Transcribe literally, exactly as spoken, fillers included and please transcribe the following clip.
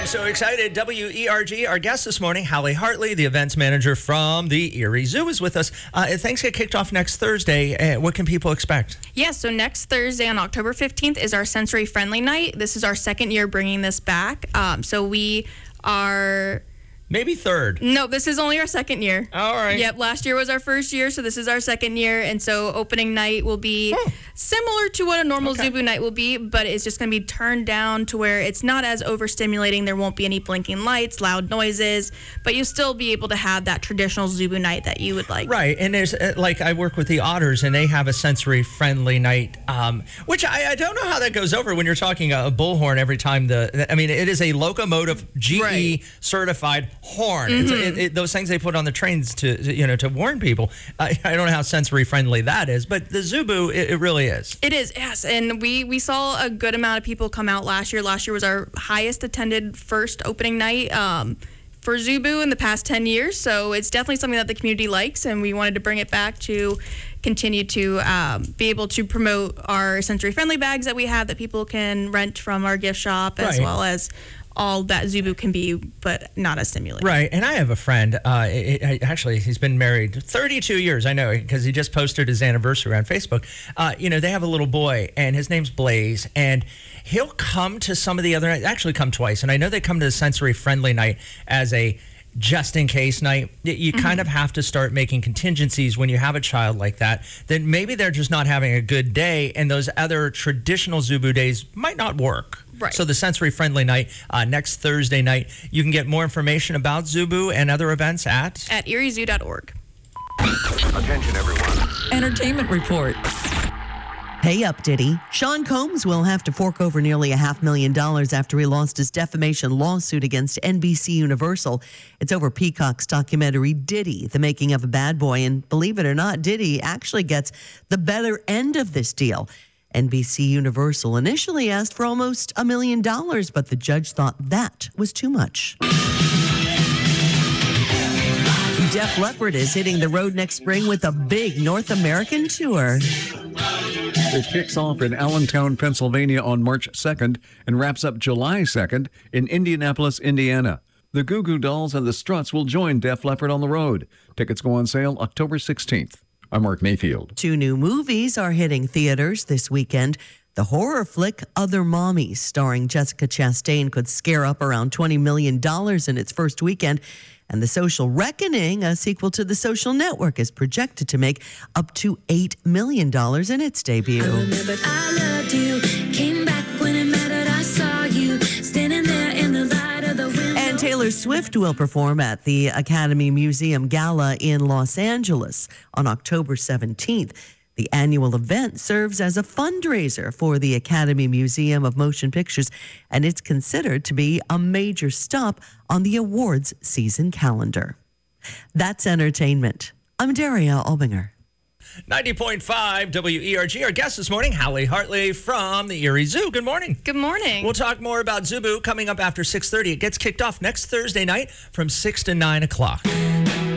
I'm so excited. W E R G, our guest this morning, Hallie Hartley, the events manager from the Erie Zoo, is with us. Uh, things get kicked off next Thursday. Uh, what can people expect? Yeah, so next Thursday on October fifteenth is our Sensory Friendly Night. This is our second year bringing this back. Um, so we are... Maybe third. No, this is only our second year. All right. Yep, last year was our first year, so this is our second year. And so opening night will be oh. similar to what a normal Okay. Zubu night will be, but it's just going to be turned down to where it's not as overstimulating. There won't be any blinking lights, loud noises, but you'll still be able to have that traditional Zubu night that you would like. Right, and there's, uh, like, I work with the Otters, and they have a sensory-friendly night, um, which I, I don't know how that goes over when you're talking a, a bullhorn every time the, I mean, it is a locomotive G E Right. certified horn. Mm-hmm. It's, it, it, those things they put on the trains to, to you know, to warn people. I, I don't know how sensory-friendly that is, but the Zubu, it, it really is. It is, yes, and we, we saw a good amount of people come out last year. Last year was our highest attended first opening night um, for Zubu in the past ten years, so it's definitely something that the community likes, and we wanted to bring it back to continue to um, be able to promote our sensory-friendly bags that we have that people can rent from our gift shop, as Right. well as all that Zubu can be, but not as stimulating. Right, and I have a friend, uh, it, it, actually, he's been married thirty-two years, I know, because he just posted his anniversary on Facebook. Uh, you know, they have a little boy, and his name's Blaze, and he'll come to some of the other, actually come twice, and I know they come to the sensory-friendly night as a just-in-case night. You mm-hmm. kind of have to start making contingencies when you have a child like that, then maybe they're just not having a good day, and those other traditional Zubu days might not work. Right. So the sensory-friendly night, uh, next Thursday night, you can get more information about Zubu and other events at... At erie zoo dot org. Attention, everyone. Entertainment report. Hey up, Diddy. Sean Combs will have to fork over nearly a half million dollars after he lost his defamation lawsuit against N B C Universal. It's over Peacock's documentary Diddy, The Making of a Bad Boy. And believe it or not, Diddy actually gets the better end of this deal. N B C Universal initially asked for almost a million dollars, but the judge thought that was too much. Def Leppard is hitting the road next spring with a big North American tour. It kicks off in Allentown, Pennsylvania on March second and wraps up July second in Indianapolis, Indiana. The Goo Goo Dolls and the Struts will join Def Leppard on the road. Tickets go on sale October sixteenth. I'm Mark Mayfield. Two new movies are hitting theaters this weekend. The horror flick Other Mommies, starring Jessica Chastain, could scare up around twenty million dollars in its first weekend. And The Social Reckoning, a sequel to The Social Network, is projected to make up to eight million dollars in its debut. I remembered I loved you, came back when it mattered, I saw you, standing there in the light of the window. And Taylor Swift will perform at the Academy Museum Gala in Los Angeles on October seventeenth. The annual event serves as a fundraiser for the Academy Museum of Motion Pictures, and it's considered to be a major stop on the awards season calendar. That's entertainment. I'm Daria Albinger. ninety point five W E R G. Our guest this morning, Hallie Hartley from the Erie Zoo. Good morning. Good morning. We'll talk more about Zubu coming up after six thirty. It gets kicked off next Thursday night from six to nine o'clock.